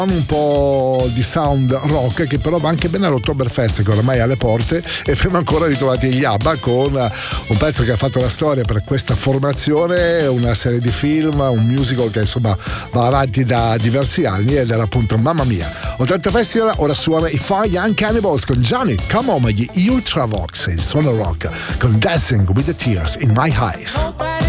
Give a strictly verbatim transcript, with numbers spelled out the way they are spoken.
un po' di sound rock che però va anche bene all'Oktoberfest, che oramai è alle porte, e prima ancora ritrovati gli ABBA con un pezzo che ha fatto la storia per questa formazione, una serie di film, un musical che insomma va avanti da diversi anni ed era appunto Mamma Mia. ottanta Festival, ora suona i Fire Young Cannibals con Johnny Come On, gli Ultravox, il suono rock con Dancing with the Tears in My Eyes.